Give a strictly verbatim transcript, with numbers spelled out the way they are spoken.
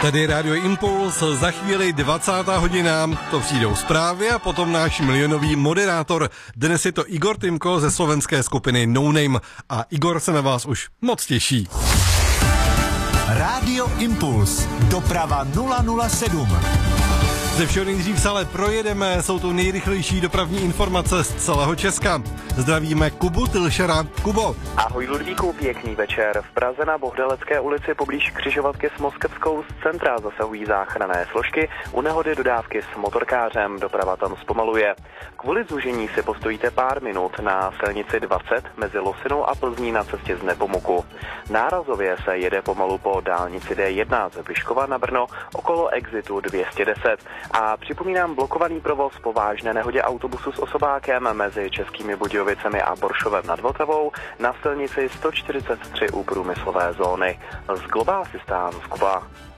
Tady Radio Impuls, za chvíli dvacátá hodina, to přijdou zprávy a potom náš milionový moderátor. Dnes je to Igor Timko ze slovenské skupiny No Name a Igor se na vás už moc těší. Radio Impuls, doprava nula nula sedm. Ze všeho nejdřív se ale projedeme, jsou to nejrychlejší dopravní informace z celého Česka. Zdravíme Kubu Tilšera. Kubo. Ahoj Ludvíku, pěkný večer. V Praze na Bohdelecké ulici poblíž křižovatky s Moskevskou z centra zasahují záchranné složky, u nehody dodávky s motorkářem, doprava tam zpomaluje. Kvůli zúžení si postojíte pár minut na silnici dvacet mezi Losinou a Plzní na cestě z Nepomuku. Nárazově se jede pomalu po dálnici D jedna z Vyškova na Brno okolo exitu dvě stě deset. A připomínám blokovaný provoz po vážné nehodě autobusu s osobákem mezi Českými Budějovicemi a Boršovem nad Vltavou na silnici sto čtyřicet tři u průmyslové zóny. Z Global System z Kuba.